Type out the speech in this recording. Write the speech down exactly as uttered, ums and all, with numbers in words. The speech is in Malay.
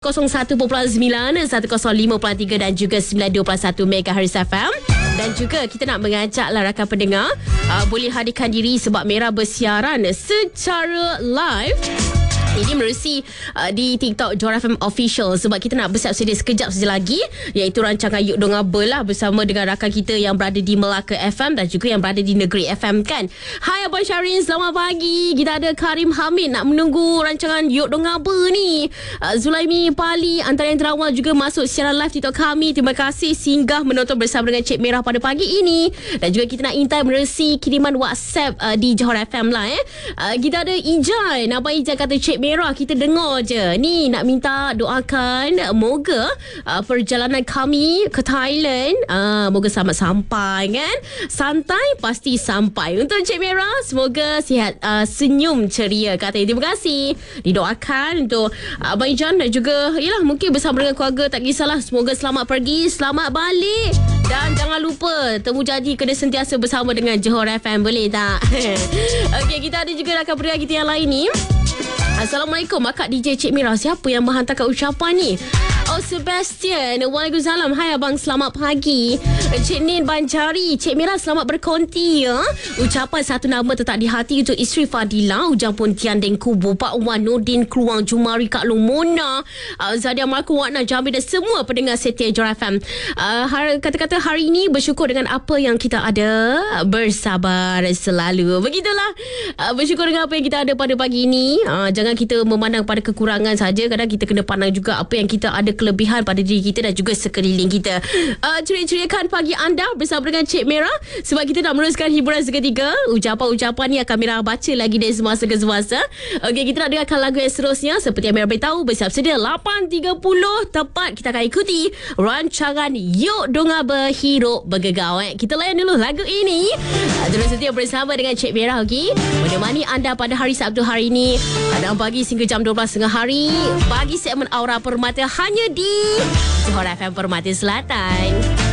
kosong satu perpuluhan sembilan, seratus lima perpuluhan tiga dan juga sembilan puluh dua perpuluhan satu Megahertz F M. Dan juga kita nak mengajaklah rakan pendengar uh, boleh hadirkan diri sebab Merah bersiaran secara live. Ini menerusi uh, di TikTok Johor F M Official sebab kita nak bersiap sedia sekejap saja lagi, iaitu rancangan Yuk Dong Aba lah bersama dengan rakan kita yang berada di Melaka F M dan juga yang berada di Negeri F M kan. Hai Abang Syarin, selamat pagi. Kita ada Karim Hamid nak menunggu rancangan Yuk Dong Aba ni. uh, Zulaimi Pali antara yang terawal juga masuk secara live TikTok kami. Terima kasih singgah menonton bersama dengan Cik Merah pada pagi ini. Dan juga kita nak intai menerusi kiriman WhatsApp uh, di Johor F M lah eh. uh, Kita ada Ijan. Abang Ijan kata Cik Merah, kita dengar je ni, nak minta doakan moga uh, perjalanan kami ke Thailand uh, moga selamat sampai kan. Santai pasti sampai. Untuk Cik Merah semoga sihat, uh, senyum ceria katanya. Terima kasih didoakan untuk uh, Abang Ijan dan juga yalah mungkin bersama dengan keluarga, tak kisahlah, semoga selamat pergi selamat balik. Dan jangan lupa temu janji kena sentiasa bersama dengan Johor F M, boleh tak? Okey, kita ada juga rakan pendengar kita yang lain ni. Assalamualaikum, Akak D J Cik Merah. Siapa yang menghantarkan ucapan ni? Oh, Sebastian. Waalaikumsalam. Hai abang, selamat pagi. Cik Nin Banjari. Cik Merah selamat berkonti ya. Ucapan satu nama tetap di hati untuk isteri Fadila, Ujang Pontian dan Kubu, Pak Wan Nordin Keluang Jumari, Kak Long Mona, uh, Zadia Marku, Wakna Jambi dan semua pendengar setia Johor F M. Uh, kata-kata hari ini bersyukur dengan apa yang kita ada, bersabar selalu. Begitulah. Uh, bersyukur dengan apa yang kita ada pada pagi ini. Uh, jangan kita memandang pada kekurangan saja. Kadang kita kena pandang juga apa yang kita ada kelebihan pada diri kita dan juga sekeliling kita. Uh, ceria-ceriakan pagi anda bersama dengan Cik Merah sebab kita nak meneruskan hiburan seketika. Ucapan-ucapan ni akan Merah baca lagi dari semasa ke semasa. Okey, kita nak dengarkan lagu yang seterusnya. Seperti yang Merah beritahu, bersiap sedia lapan tiga puluh tepat kita akan ikuti rancangan Yuk Dong Aba Hidup Bergegau. Eh. Kita layan dulu lagu ini. Uh, terus setia bersama dengan Cik Merah, okey? Menemani anda pada hari Sabtu hari ini. Dalam pagi hingga jam dua belas tengah hari. Bagi segmen Aura Permata hanya di Johor F M Permata Selatan.